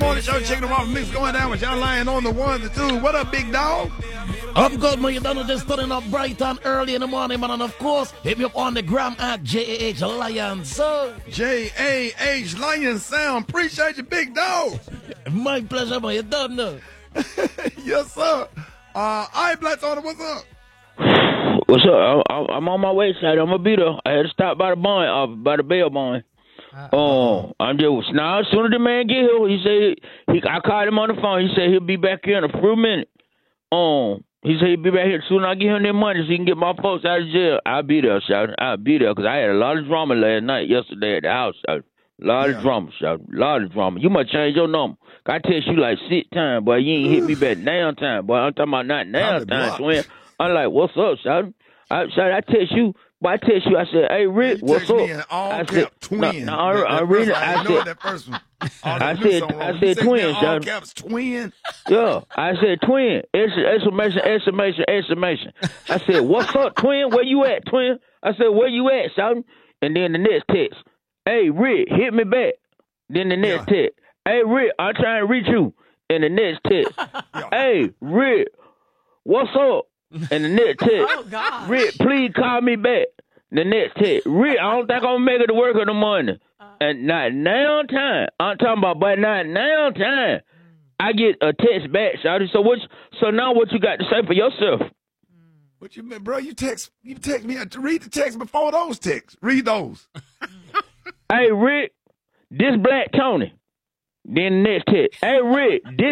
morning show, Chicken and Waffle Mix going down with y'all lying on the ones and twos. What up, big dog? I'm good, man. You done just turning up bright and early in the morning, man. And of course, hit me up on the gram at JAH Lion Sound. JAH Lion Sound. Appreciate you, big dog. My pleasure, man. You done now. Yes, sir. All right, Black Tony, what's up? What's up? I'm on my way, side. I'm gonna be there. I had to stop by the barn, by the bail barn. I'm just now. As soon as the man get here, he said I called him on the phone. He said he'll be back here in a few minutes. He said he'll be back here as soon as I get him their money so he can get my folks out of jail. I'll be there, shout. I'll be there because I had a lot of drama yesterday at the house, shout. A lot of drama, shout. A lot of drama. You must change your number. I text you like 6 times, boy. You ain't hit me back now time, boy. I'm talking about not now time, twin. I'm like, what's up, shout? I text you. But I text you, I said, hey, Rick, what's up? I said, twin. I said twin, all caps twin. Yeah, I said twin. Exclamation. I said, what's up, twin? Where you at, twin? I said, where you at, shout? And then the next text, hey, Rick, hit me back. Then the next text, hey, Rick, I'm trying to reach you. And the next text, hey, Rick, what's up? And the next text, Rick, please call me back. The next text, Rick, I don't think I'm going to make it to work in the morning. And not now time. I'm talking about, but not now time. I get a text back, shawty. So now what you got to say for yourself? What you mean, bro? You text me. Read the text before those texts. Read those. Hey, Rick, this Black Tony. Then the next text, hey, Rick, this